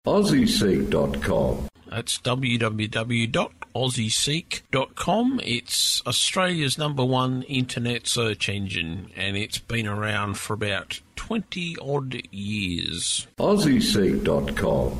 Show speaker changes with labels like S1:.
S1: AussieSeek.com.
S2: That's www.aussieseek.com. It's Australia's #1 internet search engine, and it's been around for about 20-odd years.
S1: AussieSeek.com.